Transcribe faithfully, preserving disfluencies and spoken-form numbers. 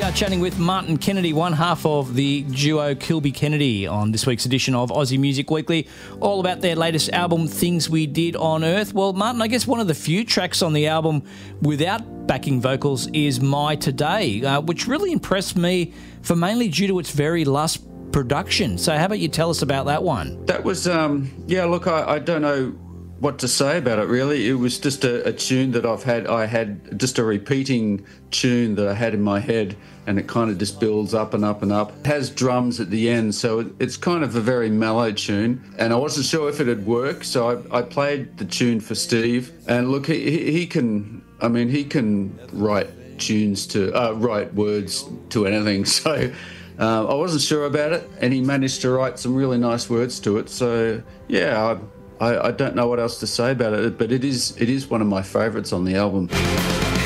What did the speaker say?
are chatting with Martin Kennedy, one half of the duo Kilby Kennedy, on this week's edition of Aussie Music Weekly, all about their latest album, Things We Did on Earth. Well, Martin, I guess one of the few tracks on the album without backing vocals is My Today, uh, which really impressed me for mainly due to its very lush production. So how about you tell us about that one? That was, um, yeah, look, I, I don't know what to say about it, really. It was just a, a tune that I've had, I had just a repeating tune that I had in my head, and it kind of just builds up and up and up. It has drums at the end, so it, it's kind of a very mellow tune, and I wasn't sure if it'd work, so I, I played the tune for Steve, and look, he, he, he can, I mean, he can write tunes to, uh, write words to anything, so uh, I wasn't sure about it, and he managed to write some really nice words to it, so yeah, I, I, I don't know what else to say about it, but it is it is one of my favourites on the album.